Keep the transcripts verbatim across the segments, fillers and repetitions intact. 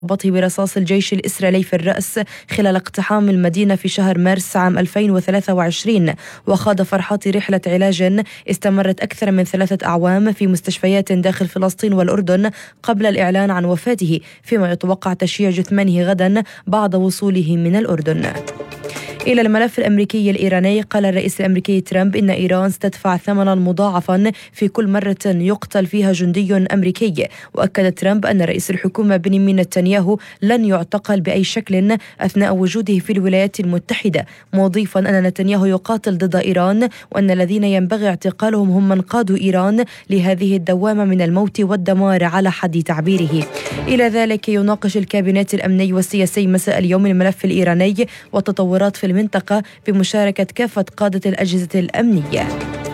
بطه برصاص الجيش الإسرائيلي في الرأس خلال اقتحام المدينة في شهر مارس عام ألفين وثلاثة وعشرين، وخاض فرحات رحلة علاج استمرت أكثر من ثلاثة أعوام في مستشفيات داخل فلسطين والأردن قبل الإعلان عن وفاته، فيما يتوقع تشييع جثمانه غدا بعد وصوله من الأردن. إلى الملف الأمريكي الإيراني، قال الرئيس الأمريكي ترامب إن إيران ستدفع ثمنا مضاعفا في كل مرة يقتل فيها جندي أمريكي. وأكد ترامب أن رئيس الحكومة بنيامين نتنياهو لن يعتقل بأي شكل أثناء وجوده في الولايات المتحدة، مضيفا أن نتنياهو يقاتل ضد إيران وأن الذين ينبغي اعتقالهم هم من قادوا إيران لهذه الدوامة من الموت والدمار على حد تعبيره. إلى ذلك يناقش الكابينت الأمني والسياسي مساء اليوم الملف الإيراني والتطورات في المنطقة بمشاركة كافة قادة الأجهزة الأمنية.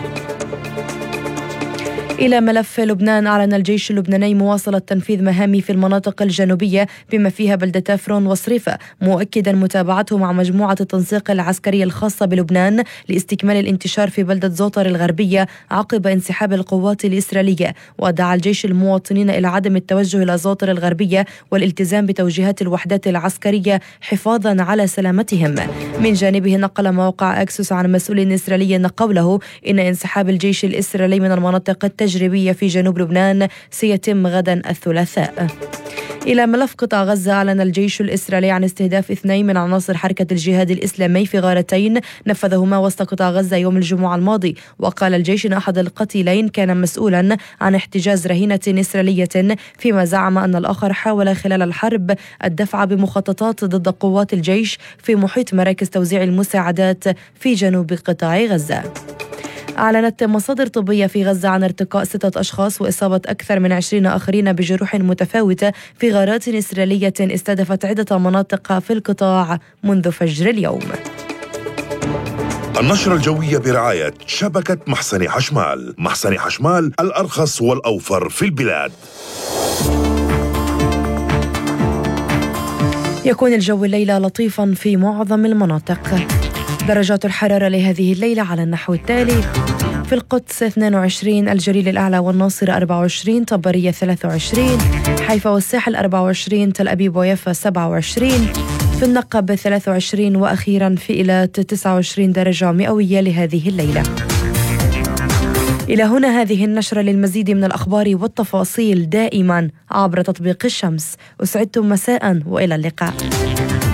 إلى ملف لبنان، أعلن الجيش اللبناني مواصلة تنفيذ مهامه في المناطق الجنوبية بما فيها بلدتا فرون وصريفة، مؤكدا متابعته مع مجموعة التنسيق العسكرية الخاصة بلبنان لاستكمال الانتشار في بلدة زوطر الغربية عقب انسحاب القوات الإسرائيلية. ودعا الجيش المواطنين إلى عدم التوجه إلى زوطر الغربية والالتزام بتوجيهات الوحدات العسكرية حفاظا على سلامتهم. من جانبه نقل موقع أكسوس عن مسؤول إسرائيلي قوله إن انسحاب الجيش الإسرائيلي من المناطق التجريبية تجريبية في جنوب لبنان سيتم غدا الثلاثاء. إلى ملف قطاع غزة، أعلن الجيش الإسرائيلي عن استهداف اثنين من عناصر حركة الجهاد الإسلامي في غارتين نفذهما وسط قطاع غزة يوم الجمعة الماضي. وقال الجيش أن أحد القتيلين كان مسؤولا عن احتجاز رهينة إسرائيلية، فيما زعم أن الآخر حاول خلال الحرب الدفع بمخططات ضد قوات الجيش في محيط مراكز توزيع المساعدات في جنوب قطاع غزة. أعلنت مصادر طبية في غزة عن ارتقاء ستة أشخاص وإصابة أكثر من عشرين آخرين بجروح متفاوتة في غارات إسرائيلية استهدفت عدة مناطق في القطاع منذ فجر اليوم. النشرة الجوية برعاية شبكة محسن حشمال. محسن حشمال، الأرخص والأوفر في البلاد. يكون الجو الليلة لطيفا في معظم المناطق. درجات الحرارة لهذه الليلة على النحو التالي: في القدس اثنين وعشرين، الجليل الأعلى والناصر أربعة وعشرين، طبرية ثلاثة وعشرين، حيفا والساحل أربعة وعشرين، تل أبيب ويافا سبعة وعشرين، في النقب ثلاثة وعشرين، وأخيرا في إيلات تسعة وعشرين درجة مئوية لهذه الليلة. إلى هنا هذه النشرة. للمزيد من الأخبار والتفاصيل دائما عبر تطبيق الشمس. أسعدتم مساء وإلى اللقاء.